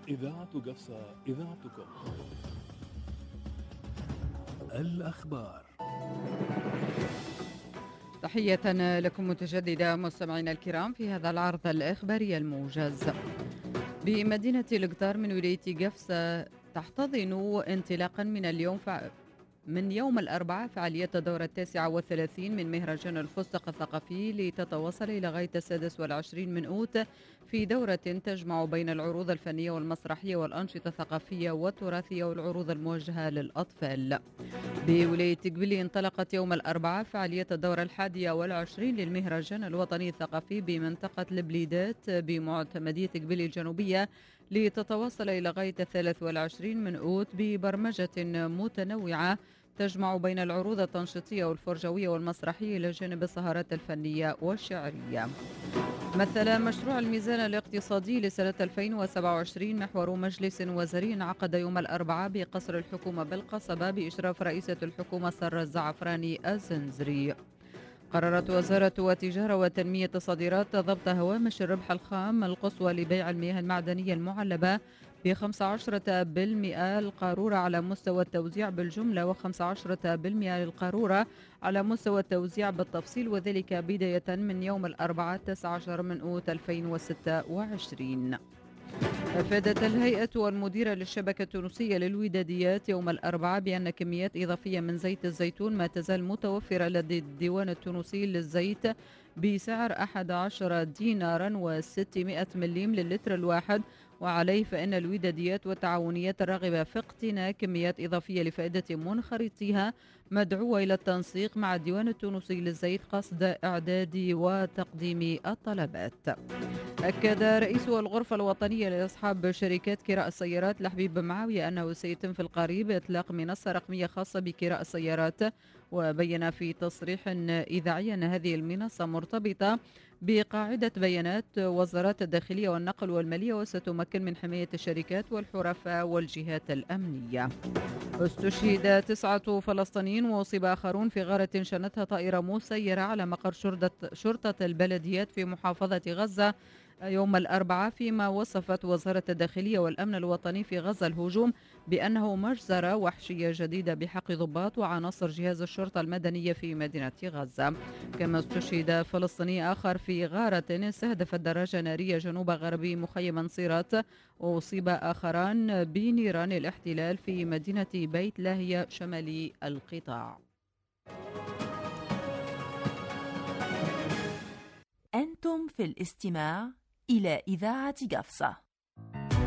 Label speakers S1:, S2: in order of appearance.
S1: إذاعة قفصة إذاعتكم. الأخبار.
S2: تحية لكم متجددة مستمعينا الكرام في هذا العرض الإخباري الموجز. بمدينة القطار من ولاية قفصة تحتضن انطلاقا من يوم الأربعاء فعالية الدورة 39 من مهرجان الفستق الثقافي لتتواصل إلى غاية 26 من أوت في دورة تجمع بين العروض الفنية والمسرحية والأنشطة الثقافية والتراثية والعروض الموجهة للأطفال. بولاية قبلي انطلقت يوم الأربعاء فعالية الدورة 21 للمهرجان الوطني الثقافي بمنطقة البليدات بمعتمدية قبلي الجنوبية لتتواصل إلى غاية 23 من أوت ببرمجة متنوعة تجمع بين العروض التنشيطية والفرجوية والمسرحية إلى جانب السهرات الفنية والشعرية. مثل مشروع الميزان الاقتصادي لسنة 2027 محور مجلس وزيري انعقد يوم الأربعاء بقصر الحكومة بالقصبة بإشراف رئيسة الحكومة سارة الزعفراني الزنزري. قررت وزارة التجارة وتنمية الصادرات ضبط هوامش الربح الخام القصوى لبيع المياه المعدنية المعلبة ب15% القارورة على مستوى التوزيع بالجملة و15% للقارورة على مستوى التوزيع بالتفصيل، وذلك بداية من يوم الأربعاء 19 من أوت 2026. أفادت الهيئة والمديرة للشبكة التونسية للوداديات يوم الأربعاء بأن كميات إضافية من زيت الزيتون ما تزال متوفرة لدى الديوان التونسي للزيت بسعر 11 دينارا و600 مليم للتر الواحد، وعليه فإن الوداديات والتعاونيات الراغبة في اقتناء كميات إضافية لفائدة منخرطيها مدعوة إلى التنسيق مع الديوان التونسي للزيت قصد إعداد وتقديم الطلبات. أكد رئيس الغرفة الوطنية لأصحاب شركات كراء السيارات لحبيب معاوية أنه سيتم في القريب إطلاق منصة رقمية خاصة بكراء السيارات، وبين في تصريح إذاعي أن هذه المنصة مرتبطة بقاعدة بيانات وزارات الداخلية والنقل والمالية وستمكن من حماية الشركات والحرفاء والجهات الأمنية. استشهد 9 فلسطينيين وأصيب آخرون في غارة شنتها طائرة مسيرة على مقر شرطة البلديات في محافظة غزة يوم الأربعاء، فيما وصفت وزارة الداخلية والأمن الوطني في غزة الهجوم بأنه مجزرة وحشية جديدة بحق ضباط وعناصر جهاز الشرطة المدنية في مدينة غزة. كما استشهد فلسطيني آخر في غارة استهدفت دراجة نارية جنوب غربي مخيم نصيرات، وأصيب آخران بنيران الاحتلال في مدينة بيت لاهية شمالي القطاع.
S3: أنتم في الاستماع إلى إذاعة قفصة.